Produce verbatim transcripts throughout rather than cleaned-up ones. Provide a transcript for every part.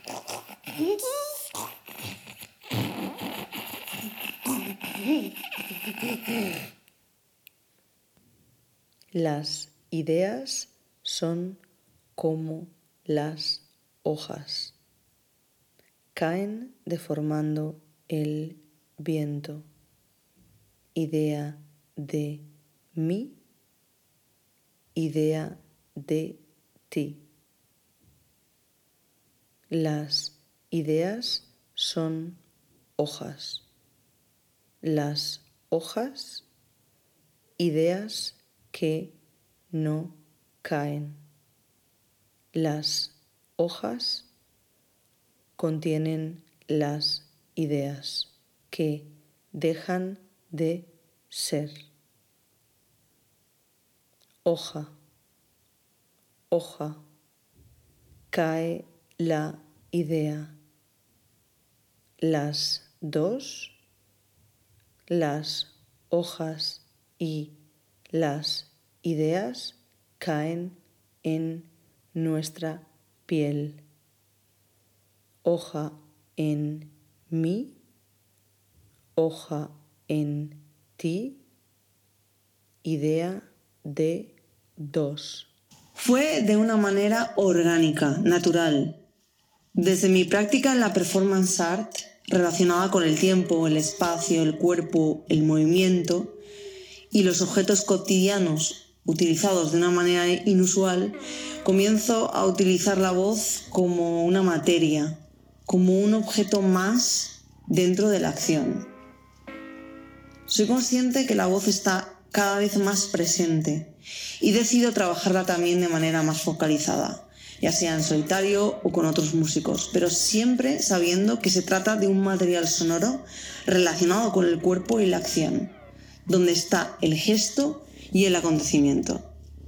Las ideas son como las hojas, caen deformando el viento. Idea de mí, idea de ti. Las ideas son hojas, las hojas, ideas que no caen. Las hojas contienen las ideas que dejan de ser. Hoja, hoja, cae la idea. Las dos, las hojas y las ideas caen en nuestra piel. Hoja en mí, hoja en ti, idea de dos. Fue de una manera orgánica, natural. Desde mi práctica en la performance art, relacionada con el tiempo, el espacio, el cuerpo, el movimiento y los objetos cotidianos utilizados de una manera inusual, comienzo a utilizar la voz como una materia, como un objeto más dentro de la acción. Soy consciente que la voz está cada vez más presente y decido trabajarla también de manera más focalizada, ya sea en solitario o con otros músicos, pero siempre sabiendo que se trata de un material sonoro relacionado con el cuerpo y la acción, donde está el gesto y el acontecimiento.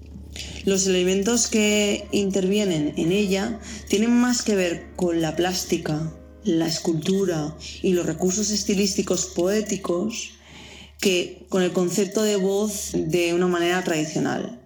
Los elementos que intervienen en ella tienen más que ver con la plástica, la escultura y los recursos estilísticos poéticos que con el concepto de voz de una manera tradicional.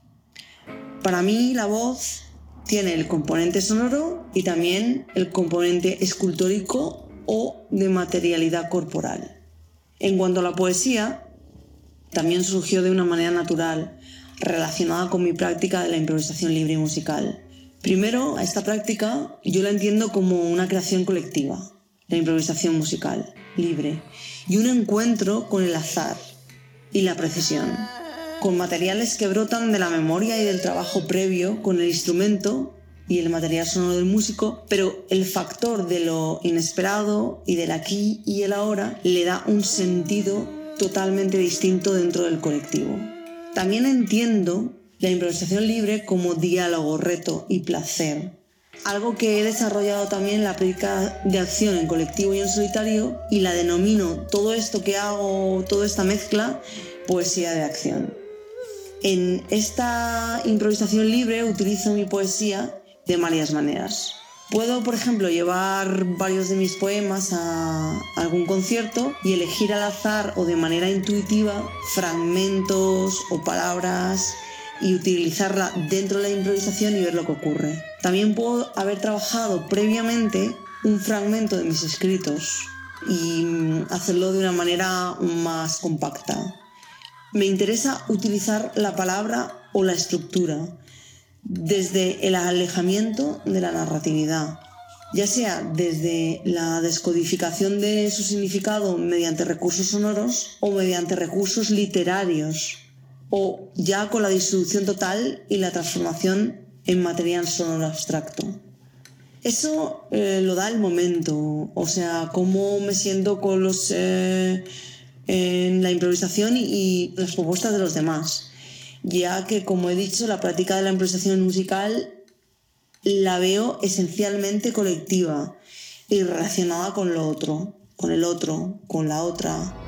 Para mí la voz tiene el componente sonoro y también el componente escultórico o de materialidad corporal. En cuanto a la poesía, también surgió de una manera natural, relacionada con mi práctica de la improvisación libre y musical. Primero, a esta práctica yo la entiendo como una creación colectiva, la improvisación musical, libre, y un encuentro con el azar y la precisión, con materiales que brotan de la memoria y del trabajo previo con el instrumento y el material sonoro del músico, pero el factor de lo inesperado y del aquí y el ahora le da un sentido totalmente distinto dentro del colectivo. También entiendo la improvisación libre como diálogo, reto y placer, algo que he desarrollado también en la práctica de acción en colectivo y en solitario, y la denomino todo esto que hago, toda esta mezcla, poesía de acción. En esta improvisación libre utilizo mi poesía de varias maneras. Puedo, por ejemplo, llevar varios de mis poemas a algún concierto y elegir al azar o de manera intuitiva fragmentos o palabras y utilizarla dentro de la improvisación y ver lo que ocurre. También puedo haber trabajado previamente un fragmento de mis escritos y hacerlo de una manera más compacta. Me interesa utilizar la palabra o la estructura desde el alejamiento de la narratividad, ya sea desde la descodificación de su significado mediante recursos sonoros o mediante recursos literarios, o ya con la distribución total y la transformación en material sonoro abstracto. Eso eh, lo da el momento, o sea, cómo me siento con los, eh, en la improvisación y, y las propuestas de los demás, ya que, como he dicho, la práctica de la improvisación musical la veo esencialmente colectiva y relacionada con lo otro, con el otro, con la otra.